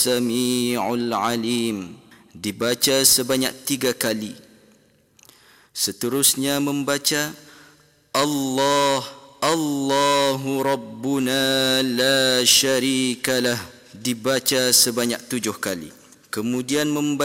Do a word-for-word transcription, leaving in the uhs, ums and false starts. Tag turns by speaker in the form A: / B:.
A: Sami'ul Alim, dibaca sebanyak tiga kali. Seterusnya membaca Allah, Allahu Rabbuna la syarika lah, dibaca sebanyak tujuh kali. Kemudian membaca